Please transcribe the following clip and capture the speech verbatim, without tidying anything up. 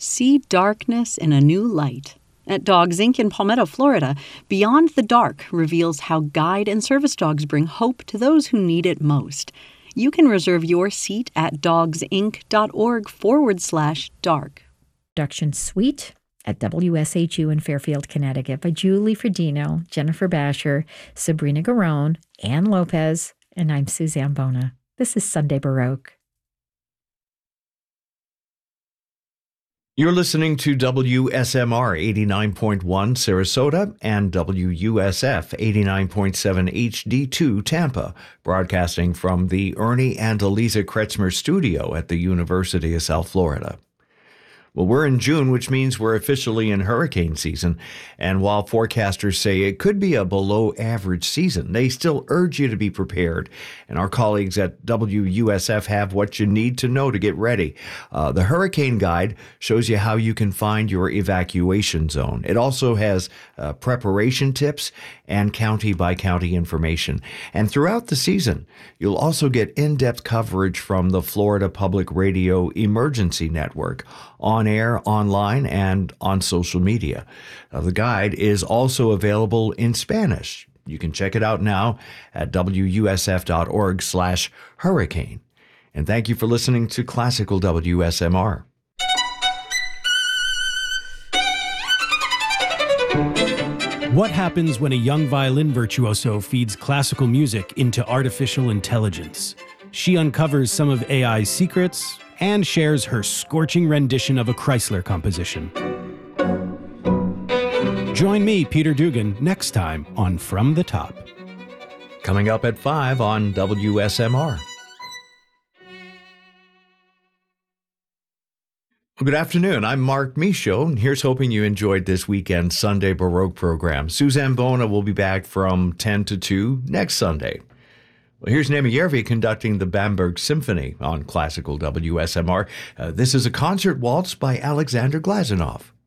See darkness in a new light. At Dogs Incorporated in Palmetto, Florida, Beyond the Dark reveals how guide and service dogs bring hope to those who need it most. You can reserve your seat at dogsinc.org forward slash dark. Production Suite at W S H U in Fairfield, Connecticut by Julie Fredino, Jennifer Basher, Sabrina Garone, Ann Lopez, and I'm Suzanne Bona. This is Sunday Baroque. You're listening to W S M R eighty-nine point one Sarasota and W U S F eighty-nine point seven H D two Tampa, broadcasting from the Ernie and Eliza Kretzmer studio at the University of South Florida. Well, we're in June, which means we're officially in hurricane season. And while forecasters say it could be a below average season, they still urge you to be prepared. And our colleagues at W U S F have what you need to know to get ready. Uh, the Hurricane Guide shows you how you can find your evacuation zone. It also has uh, preparation tips and county by county information. And throughout the season, you'll also get in-depth coverage from the Florida Public Radio Emergency Network, on air, online, and on social media. Uh, the guide is also available in Spanish. You can check it out now at W U S F dot org slash hurricane. And thank you for listening to Classical W S M R. What happens when a young violin virtuoso feeds classical music into artificial intelligence? She uncovers some of A I's secrets and shares her scorching rendition of a Chrysler composition. Join me, Peter Dugan, next time on From the Top. Coming up at five on W S M R. Well, good afternoon. I'm Mark Michaud, and here's hoping you enjoyed this weekend's Sunday Baroque program. Suzanne Bona will be back from ten to two next Sunday. Well, here's Naima Järvi conducting the Bamberg Symphony on Classical W S M R. Uh, this is a concert waltz by Alexander Glazunov.